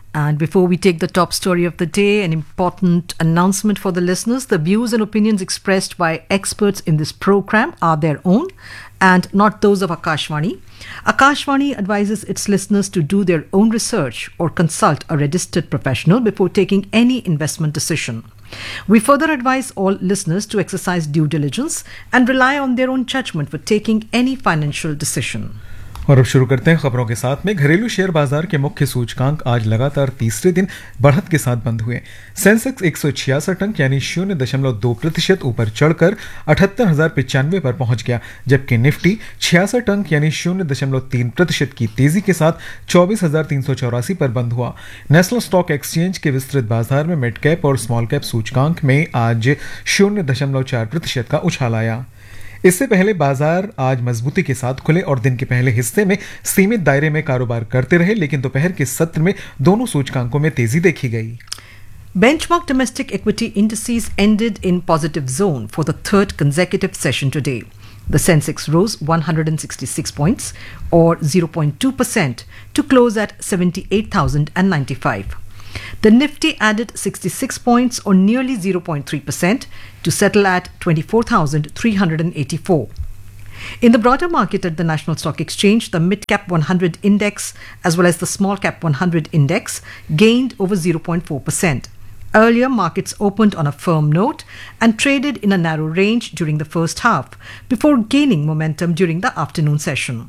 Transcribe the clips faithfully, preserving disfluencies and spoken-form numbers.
And before we take the top story of the day, an important announcement for the listeners. The views and opinions expressed by experts in this program are their own and not those of Akashvani. Akashvani advises its listeners to do their own research or consult a registered professional before taking any investment decision. We further advise all listeners to exercise due diligence and rely on their own judgment for taking any financial decision. और अब शुरू करते हैं खबरों के साथ में। घरेलू शेयर बाजार के मुख्य सूचकांक आज लगातार तीसरे दिन बढ़त के साथ बंद हुए। सेंसेक्स एक सौ छियासठ अंक यानी शून्य दशमलव दो प्रतिशत ऊपर चढ़कर अठहत्तर हजार पिचानवे पर पहुंच गया, जबकि निफ्टी छियासठ अंक यानी शून्य दशमलव तीन प्रतिशत की तेजी के साथ चौबीस हजार तीन सौ चौरासी पर बंद हुआ। नेशनल स्टॉक एक्सचेंज के विस्तृत बाजार में मिड कैप और स्मॉल कैप सूचकांक में आज शून्य दशमलव चार प्रतिशत का उछाल आया। इससे पहले बाजार आज मजबूती के साथ खुले और दिन के पहले हिस्से में सीमित दायरे में कारोबार करते रहे, लेकिन दोपहर के सत्र में दोनों सूचकांकों में तेजी देखी गई। Benchmark domestic equity indices ended in positive zone for the third consecutive session today. The Sensex rose one hundred sixty-six points or zero point two percent to close at seventy-eight thousand ninety-five. The Nifty added sixty-six points or nearly zero point three percent to settle at twenty-four thousand three hundred eighty-four. In the broader market at the National Stock Exchange, the Mid-Cap one hundred index as well as the Small-Cap one hundred index gained over zero point four percent. Earlier, markets opened on a firm note and traded in a narrow range during the first half before gaining momentum during the afternoon session.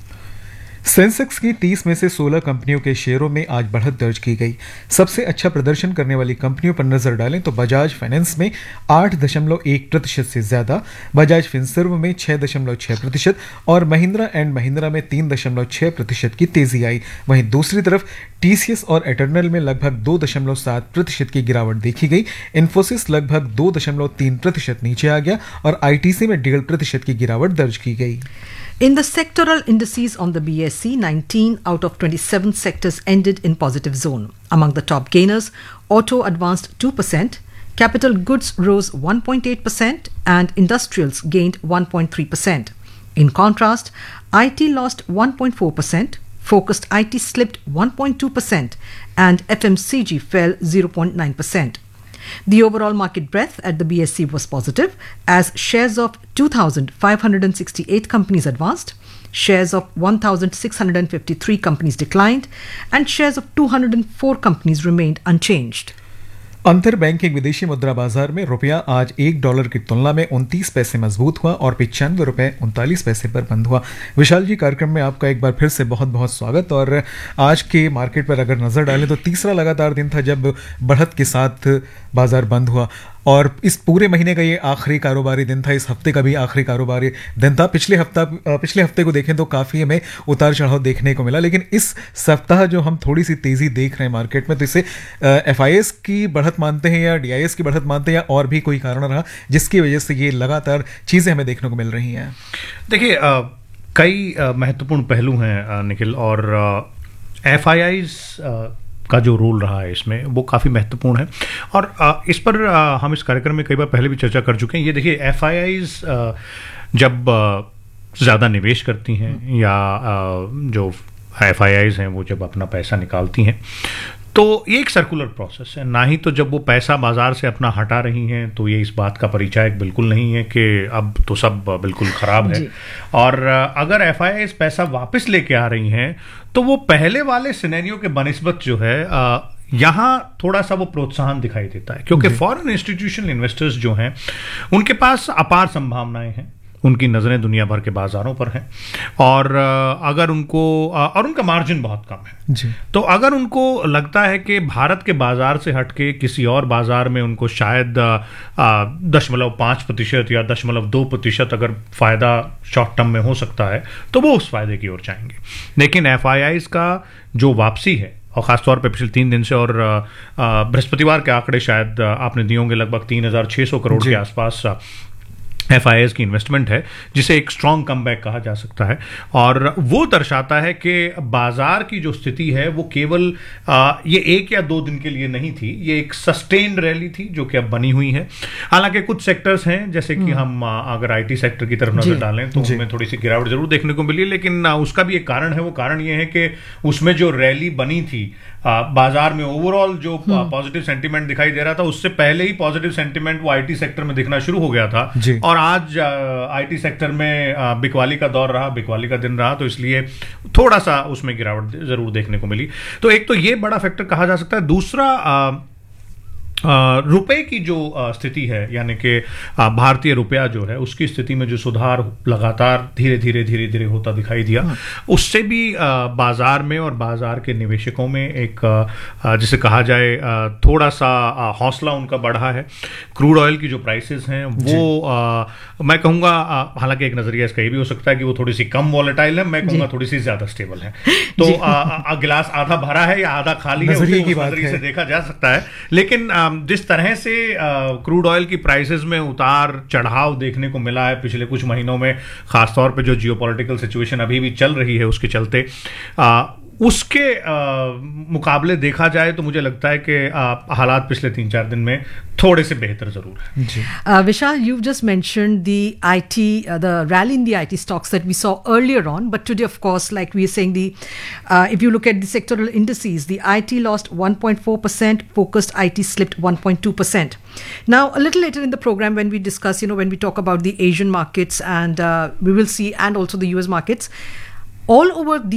Sensex की तीस में से सोलह कंपनियों के शेयरों में आज बढ़त दर्ज की गई। सबसे अच्छा प्रदर्शन करने वाली कंपनियों पर नजर डालें तो बजाज फाइनेंस में आठ दशमलव एक प्रतिशत से ज्यादा, बजाज फिनसर्व में छह दशमलव छह प्रतिशत और महिंद्रा एंड महिंद्रा में तीन दशमलव छह प्रतिशत की तेजी आई। वहीं दूसरी तरफ टीसीएस और एटर्नल में लगभग दो दशमलव सात प्रतिशत की गिरावट देखी गई। इन्फोसिस लगभग दो दशमलव तीन प्रतिशत नीचे आ गया और आईटीसी में डेढ़ प्रतिशत की गिरावट दर्ज की गई। In the sectoral indices on the B S E, nineteen out of twenty-seven sectors ended in positive zone. Among the top gainers, auto advanced two percent, capital goods rose one point eight percent and industrials gained one point three percent. In contrast, I T lost one point four percent, focused I T slipped one point two percent and F M C G fell zero point nine percent. The overall market breadth at the B S E was positive as shares of two thousand five hundred sixty-eight companies advanced, shares of one thousand six hundred fifty-three companies declined, and shares of two hundred four companies remained unchanged. अंतर banking विदेशी मुद्रा बाजार में रुपया आज एक dollar की तुलना में उनतीस पैसे मजबूत हुआ और पिचानवे रुपए उनतालीस पैसे पर बंद हुआ। विशाल जी, कार्यक्रम में आपका एक बार फिर से बहुत बहुत स्वागत। और आज के मार्केट पर अगर नजर डालें तो तीसरा लगातार दिन था जब बढ़त के साथ बाजार बंद हुआ और इस पूरे महीने का ये आखिरी कारोबारी दिन था, इस हफ्ते का भी आखिरी कारोबारी दिन था। पिछले हफ्ता पिछले हफ्ते को देखें तो काफ़ी हमें उतार चढ़ाव देखने को मिला, लेकिन इस सप्ताह जो हम थोड़ी सी तेज़ी देख रहे हैं मार्केट में, तो इसे एफआईएस की बढ़त मानते हैं या डीआईएस की बढ़त मानते हैं या और भी कोई कारण रहा जिसकी वजह से ये लगातार चीज़ें हमें देखने को मिल रही हैं? देखिए, कई महत्वपूर्ण पहलू हैं निखिल, और एफ आई आईज का जो रोल रहा है इसमें वो काफ़ी महत्वपूर्ण है और आ, इस पर आ, हम इस कार्यक्रम में कई बार पहले भी चर्चा कर चुके हैं। ये देखिए, एफ आई आईज जब ज़्यादा निवेश करती हैं या आ, जो एफ आई आईज हैं वो जब अपना पैसा निकालती हैं तो ये एक सर्कुलर प्रोसेस है। ना ही तो जब वो पैसा बाजार से अपना हटा रही हैं तो ये इस बात का परिचायक बिल्कुल नहीं है कि अब तो सब बिल्कुल ख़राब है, और अगर एफ आई आईज पैसा वापस लेके आ रही हैं तो वो पहले वाले सिनेरियो के बनिस्बत जो है यहाँ थोड़ा सा वो प्रोत्साहन दिखाई देता है, क्योंकि फॉरेन इंस्टीट्यूशनल इन्वेस्टर्स जो हैं उनके पास अपार संभावनाएं हैं, उनकी नज़रें दुनिया भर के बाज़ारों पर हैं और अगर उनको और उनका मार्जिन बहुत कम है जी। तो अगर उनको लगता है कि भारत के बाज़ार से हटके किसी और बाज़ार में उनको शायद दशमलव पाँच प्रतिशत या दशमलव दो प्रतिशत अगर फ़ायदा शॉर्ट टर्म में हो सकता है तो वो उस फ़ायदे की ओर जाएंगे। लेकिन एफ आई आईज़ का जो वापसी है, और ख़ासतौर पे पिछले तीन दिन से, और बृहस्पतिवार के आंकड़े शायद आपने दिए होंगे, लगभग तीन हज़ार छः सौ करोड़ के आसपास एफ आई एस की इन्वेस्टमेंट है, जिसे एक स्ट्रॉन्ग कमबैक कहा जा सकता है। और वो दर्शाता है कि बाजार की जो स्थिति है वो केवल आ, ये एक या दो दिन के लिए नहीं थी, ये एक सस्टेन्ड रैली थी जो कि अब बनी हुई है। हालांकि कुछ सेक्टर्स हैं, जैसे कि हम आ, अगर आईटी सेक्टर की तरफ नजर डालें तो उसमें थोड़ी सी गिरावट जरूर देखने को मिली, लेकिन आ, उसका भी एक कारण है। वो कारण ये है कि उसमें जो रैली बनी थी, आ, बाजार में ओवरऑल जो पॉजिटिव सेंटीमेंट दिखाई दे रहा था, उससे पहले ही पॉजिटिव सेंटीमेंट वो आईटी सेक्टर में दिखना शुरू हो गया था। और आज आईटी सेक्टर में आ, बिकवाली का दौर रहा, बिकवाली का दिन रहा, तो इसलिए थोड़ा सा उसमें गिरावट जरूर देखने को मिली। तो एक तो ये बड़ा फैक्टर कहा जा सकता है। दूसरा, आ, रुपए की जो स्थिति है, यानी कि भारतीय रुपया जो है उसकी स्थिति में जो सुधार लगातार धीरे धीरे धीरे धीरे होता दिखाई दिया, उससे भी बाजार में और बाजार के निवेशकों में एक, जिसे कहा जाए, थोड़ा सा हौसला उनका बढ़ा है। क्रूड ऑयल की जो प्राइसेस हैं वो आ, मैं कहूँगा, हालांकि एक नजरिया इसका ये भी हो सकता है कि वो थोड़ी सी कम वॉलेटाइल है, मैं कहूँगा थोड़ी सी ज्यादा स्टेबल है। तो आ, आ, गिलास आधा भरा है या आधा खाली है, उसे उस नजरिए से देखा जा सकता है। लेकिन जिस तरह से क्रूड ऑयल की प्राइसेस में उतार चढ़ाव देखने को मिला है पिछले कुछ महीनों में, खासतौर पे जो जियोपॉलिटिकल सिचुएशन अभी भी चल रही है उसके चलते, आ, उसके आ, मुकाबले देखा जाए तो मुझे लगता है कि आ, हालात पिछले तीन चार दिन में थोड़े से बेहतर जरूर है। uh, Vishal, you've just mentioned the I T, uh, the rally in the I T stocks that we saw earlier on, but today, of course, like we are saying, the uh, if you look at the sectoral indices, the I T lost one point four percent, focused I T slipped one point two percent. Now, a little later in the program, when we discuss, you know, when we talk about the Asian markets, and uh, we will see, and also the U S markets, all over the